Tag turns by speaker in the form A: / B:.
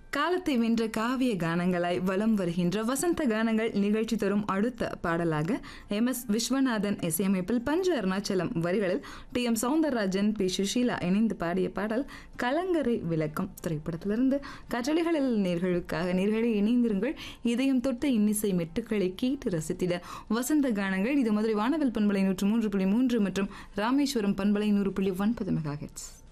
A: காலத்தை வென்ற காவிய கானங்களாய் வலம் வருகின்ற வசந்த கானங்கள் நிகழ்ச்சி தரும் அடுத்த பாடலாக MS விஸ்வநாதன் இசையமைப்பில் பஞ்ச அருணாச்சலம் வரிகளில் TM சௌந்தரராஜன் P சுஷீலா இணைந்து பாடிய பாடல் கலங்கரை விளக்கம் திரைப்படத்திலிருந்து கற்றளிகளில் நேர்களை இணைந்திருங்கள். இதயம் தொட்ட இன்னிசை மெட்டுக்களை கேட்டு ரசித்திட வசந்த கானங்கள். இது மதுரை வானவில் பண்பலை 103.3 மற்றும் ராமேஸ்வரம் பண்பலை 100.9 மெகாஹெர்ட்ஸ்.